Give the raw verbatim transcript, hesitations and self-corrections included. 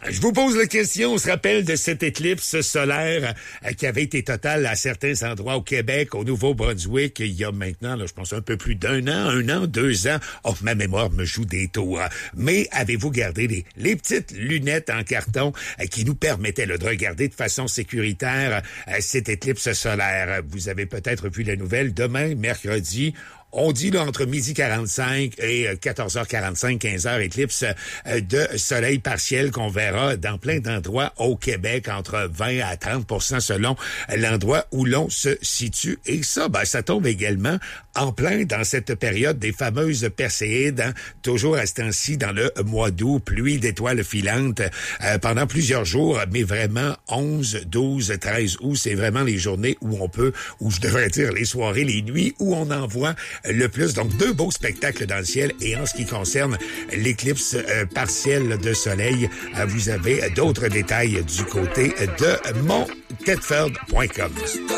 Je vous pose la question, on se rappelle de cette éclipse solaire euh, qui avait été totale à certains endroits au Québec, au Nouveau-Brunswick, il y a maintenant, là, je pense, un peu plus d'un an, un an, deux ans. Oh, ma mémoire me joue des tours. Mais avez-vous gardé les, les petites lunettes en carton euh, qui nous permettaient là, de regarder de façon sécuritaire euh, cette éclipse solaire? Vous avez peut-être vu la nouvelle. Demain, mercredi, on dit là entre midi quarante-cinq et quatorze heures quarante-cinq, quinze heures, éclipse de soleil partiel qu'on verra dans plein d'endroits au Québec, entre vingt à trente pour cent selon l'endroit où l'on se situe. Et ça, ben, ça tombe également en plein dans cette période des fameuses Perséides, hein, toujours à ce temps-ci dans le mois d'août, pluie d'étoiles filantes euh, pendant plusieurs jours, mais vraiment onze, douze, treize août, c'est vraiment les journées où on peut, où je devrais dire les soirées, les nuits, où on en voit le plus. Donc, deux beaux spectacles dans le ciel. Et en ce qui concerne l'éclipse euh, partielle de soleil, euh, vous avez d'autres détails du côté de mon tedford point com.